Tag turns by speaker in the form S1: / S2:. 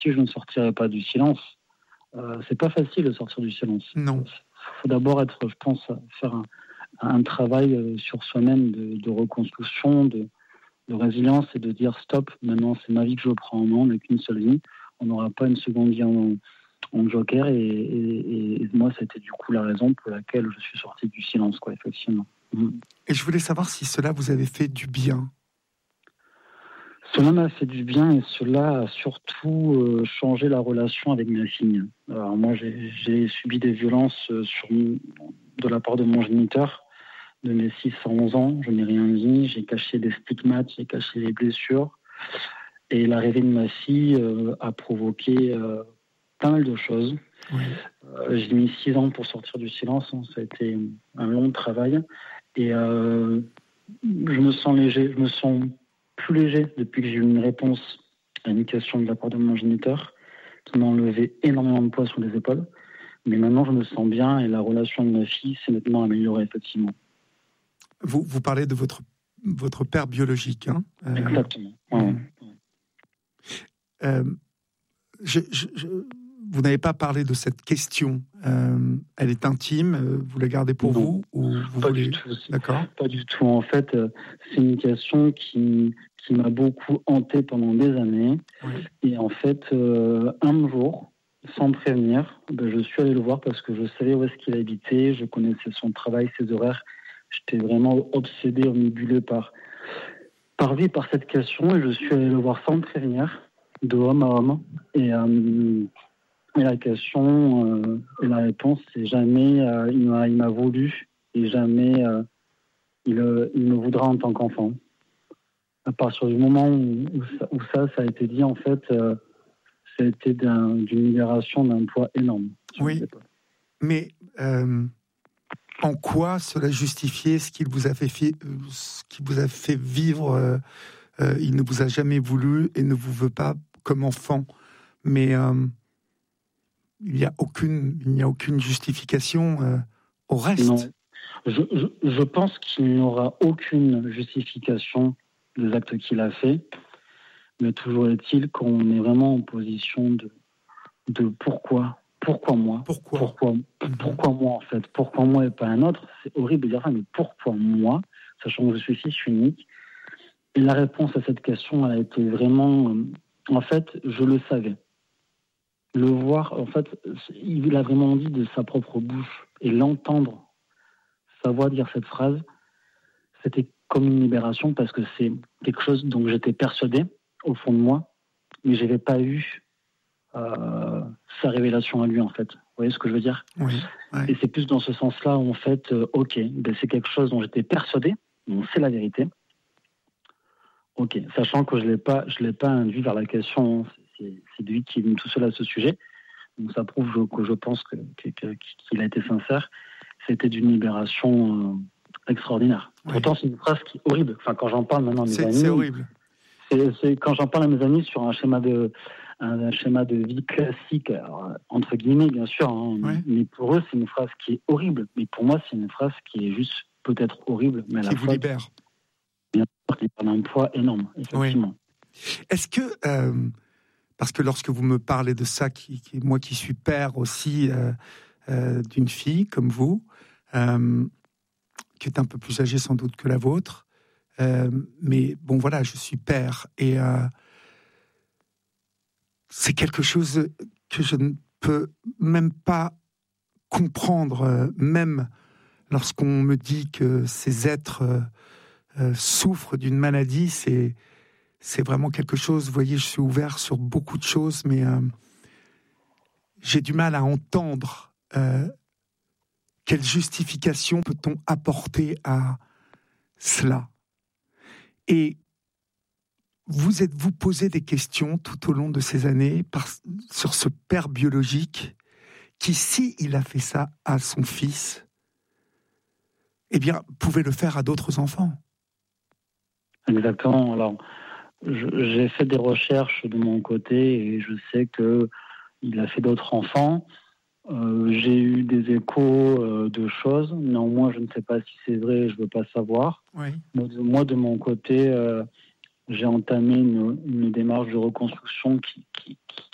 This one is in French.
S1: si je ne sortirais pas du silence. C'est pas facile de sortir du silence.
S2: Non.
S1: Faut d'abord être, je pense, faire un travail sur soi-même de reconstruction, de résilience et de dire stop, maintenant c'est ma vie que je prends en main, on n'a qu'une seule vie, on n'aura pas une seconde vie en joker et moi c'était du coup la raison pour laquelle je suis sorti du silence, quoi, effectivement.
S2: Et je voulais savoir si cela vous avait fait du bien.
S1: Cela m'a fait du bien et cela a surtout changé la relation avec ma fille. Alors moi j'ai subi des violences de la part de mon géniteur. De mes 6 à 11 ans, je n'ai rien dit, j'ai caché des stigmates, j'ai caché les blessures. Et l'arrivée de ma fille a provoqué pas mal de choses.
S2: Oui.
S1: J'ai mis 6 ans pour sortir du silence, ça a été un long travail. Et je me sens léger, je me sens plus léger depuis que j'ai eu une réponse à une question de la part de mon géniteur, qui m'a enlevé énormément de poids sur les épaules. Mais maintenant, je me sens bien et la relation de ma fille s'est nettement améliorée, effectivement.
S2: Vous parlez de votre père biologique, hein.
S1: Exactement. Ouais.
S2: Vous n'avez pas parlé de cette question. Elle est intime. Vous la gardez pour vous ou vous
S1: pas
S2: voulez...
S1: du tout.
S2: D'accord.
S1: Pas du tout. En fait, c'est une question qui m'a beaucoup hanté pendant des années.
S2: Oui.
S1: Et en fait, un jour, sans me prévenir, je suis allé le voir parce que je savais où est-ce qu'il habitait, je connaissais son travail, ses horaires. J'étais vraiment obsédé, omnibulé par cette question et je suis allé le voir sans me prévenir, de homme à homme. Et la question et la réponse, c'est jamais il m'a voulu et jamais il me voudra en tant qu'enfant. À partir du moment où ça a été dit, en fait, ça a été d'une libération d'un poids énorme.
S2: Oui, mais en quoi cela justifiait ce qu'il vous a fait vivre il ne vous a jamais voulu et ne vous veut pas comme enfant, mais il n'y a aucune justification au reste.
S1: Non. Je pense qu'il n'y aura aucune justification des actes qu'il a fait, mais toujours est-il qu'on est vraiment en position de pourquoi moi, pourquoi moi en fait, pourquoi moi et pas un autre. C'est horrible de dire ça, mais pourquoi moi, sachant que je suis fils unique. Et la réponse à cette question, elle a été vraiment, en fait, je le savais. Le voir, en fait, il a vraiment dit de sa propre bouche et l'entendre, sa voix dire cette phrase, c'était comme une libération parce que c'est quelque chose dont j'étais persuadé au fond de moi, mais je n'avais pas eu sa révélation à lui, en fait. Vous voyez ce que je veux dire ?
S2: Oui.
S1: Et c'est plus dans ce sens-là où, en fait, c'est quelque chose dont j'étais persuadé, donc c'est la vérité. Ok, sachant que je l'ai pas induit vers la question, c'est lui qui est venu tout seul à ce sujet. Donc ça prouve que je pense qu'il a été sincère. C'était d'une libération extraordinaire. Oui. Pourtant, c'est une phrase qui est horrible. Enfin, quand j'en parle maintenant à mes amis,
S2: c'est horrible.
S1: Quand j'en parle à mes amis sur un schéma de vie classique, alors, entre guillemets, bien sûr, hein, oui. Mais pour eux, c'est une phrase qui est horrible. Mais pour moi, c'est une phrase qui est juste peut-être horrible, mais à
S2: qui
S1: la
S2: vous
S1: fois,
S2: libère.
S1: Bien sûr, qui prend un poids énorme, effectivement.
S2: Oui. Est-ce que, parce que lorsque vous me parlez de ça, moi qui suis père aussi d'une fille comme vous, qui est un peu plus âgée sans doute que la vôtre, mais bon voilà, je suis père et c'est quelque chose que je ne peux même pas comprendre, même lorsqu'on me dit que ces êtres souffrent d'une maladie, c'est vraiment quelque chose. Vous voyez, je suis ouvert sur beaucoup de choses, mais j'ai du mal à entendre quelle justification peut-on apporter à cela. Et vous posez des questions tout au long de ces années sur ce père biologique qui, si il a fait ça à son fils, eh bien, pouvait le faire à d'autres enfants.
S1: Exactement. Alors, j'ai fait des recherches de mon côté et je sais qu'il a fait d'autres enfants. J'ai eu des échos de choses. Néanmoins, je ne sais pas si c'est vrai, je ne veux pas savoir.
S2: Oui.
S1: Moi, de mon côté, j'ai entamé une démarche de reconstruction qui